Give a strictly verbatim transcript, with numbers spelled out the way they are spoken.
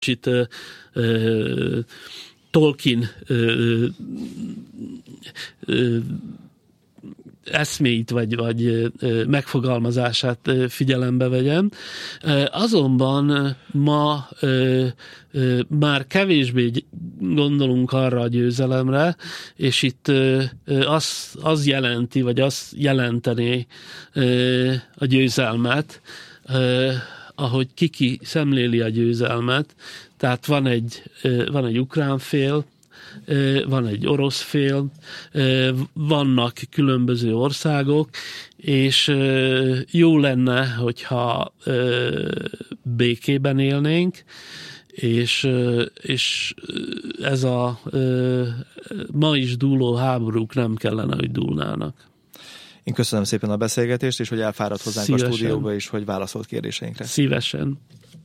kicsit uh, uh, Tolkien uh, uh, eszméit, vagy, vagy megfogalmazását figyelembe vegyem. Azonban ma már kevésbé gondolunk arra a győzelemre, és itt az, az jelenti, vagy az jelenteni a győzelmet, ahogy Kiki szemléli a győzelmet. Tehát van egy, van egy ukrán fél, van egy orosz fél, vannak különböző országok, és jó lenne, hogyha békében élnénk, és, és ez a ma is dúló háborúk nem kellene, hogy dúlnának. Én köszönöm szépen a beszélgetést, és hogy elfáradt hozzánk Szívesen. A stúdióba, és hogy válaszolt kérdéseinkre. Szívesen.